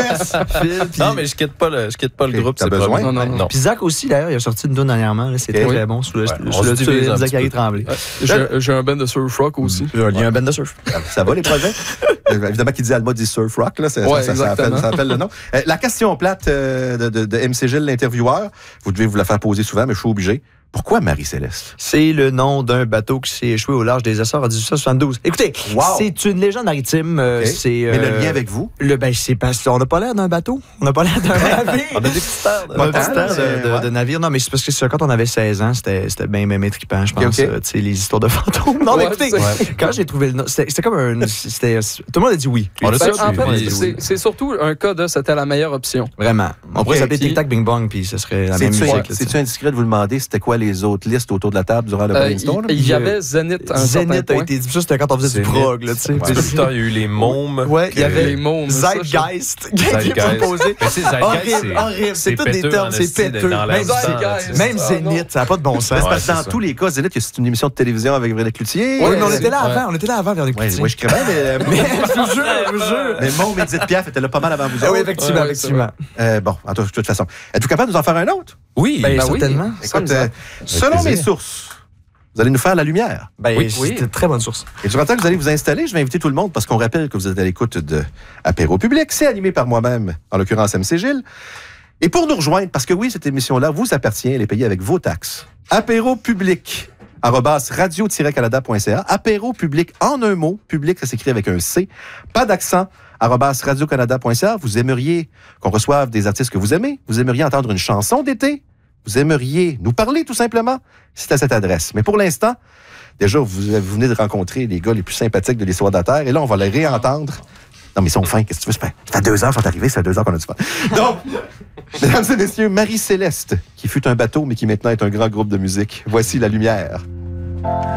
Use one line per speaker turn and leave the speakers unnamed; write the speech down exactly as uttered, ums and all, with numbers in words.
Yes! Phil, puis...
Non, mais je quitte pas le, je quitte pas le
okay,
groupe.
T'as besoin?
Non, non, non. Puis Zach aussi, d'ailleurs, il a sorti une donne dernièrement. C'est okay. très, très bon. Sous le,
ouais,
sous le dessus de Zachary Tremblay.
J'ai un band de surf rock aussi.
Il y a un band de surf.
Ça va, les projets? Évidemment, qui dit Alma dit surf rock, là, ça,
ouais,
ça, ça, appelle, ça appelle le nom. Euh, la question plate euh, de, de, de M C Gilles, l'intervieweur, vous devez vous la faire poser souvent, mais je suis obligé. Pourquoi Marie-Céleste?
C'est le nom d'un bateau qui s'est échoué au large des Açores en dix-huit cent soixante-douze. Écoutez, wow. c'est une légende maritime. Euh,
okay.
c'est, euh,
mais le lien avec vous?
Le, ben, c'est parce qu'on n'a pas l'air d'un bateau. On n'a pas l'air d'un navire.
On a des petites terres de,
de, de, de, de navire. Non, mais c'est parce que c'est, quand on avait seize ans, c'était, c'était bien même trippant, je pense. Okay, okay. Euh, tu sais, les histoires de fantômes. Non, ouais, mais écoutez, ouais. quand j'ai trouvé le nom, c'était, c'était comme un... C'était, tout le monde a dit oui.
On a ben, en fait, c'est, c'est surtout un cas de c'était la meilleure option.
Vraiment. On pourrait s'appeler Tic Tac Bing Bong, puis ce serait la même musique.
C'est-tu indiscret de vous demander c'était quoi les autres listes autour de la table durant le euh, brainstorm?
Il y, y avait Zénith.
Zénith a été dit. Ça, c'était quand on faisait du prog. Là,
ouais. Plus tard, il y a eu les mômes.
Ouais, il y avait
les mômes.
Zeitgeist. Qui est proposé. Horrible, horrible. C'est tous des termes, c'est péteux. Même Zénith, ça n'a pas de bon sens.
Parce que dans tous les cas, Zénith, c'est une émission de télévision avec Véronique Cloutier.
Oui, mais on était là avant. On était là avant, Véronique Cloutier.
Oui, je crevais, mais.
Je vous jure, je vous jure.
Mais Môme et Edith Piaf étaient là pas mal avant vous.
Oui, effectivement, effectivement.
Bon, de toute façon. Êtes-vous capable de nous en faire un autre?
Oui,
certainement.
Écoute, selon mes sources, vous allez nous faire la lumière.
Ben, oui, c'est une très bonne source.
Et durant le temps que vous allez vous installer, je vais inviter tout le monde parce qu'on rappelle que vous êtes à l'écoute de Apéro Public. C'est animé par moi-même, en l'occurrence M C Gilles. Et pour nous rejoindre, parce que oui, cette émission-là vous appartient, elle est payée avec vos taxes. Apéro Public, arobase radio tiret canada point c a. Apéro Public en un mot. Public, ça s'écrit avec un C. Pas d'accent. arobase radio canada point c a. Vous aimeriez qu'on reçoive des artistes que vous aimez. Vous aimeriez entendre une chanson d'été. Vous aimeriez nous parler, tout simplement, c'est à cette adresse. Mais pour l'instant, déjà, vous, vous venez de rencontrer les gars les plus sympathiques de l'histoire de la Terre, et là, on va les réentendre. Non, mais ils sont fins, qu'est-ce que tu veux? Ça fait, ça fait deux heures qu'ils sont arrivés, ça fait deux heures qu'on a du fun. Donc, mesdames et messieurs, Marie-Céleste, qui fut un bateau, mais qui maintenant est un grand groupe de musique. Voici la lumière.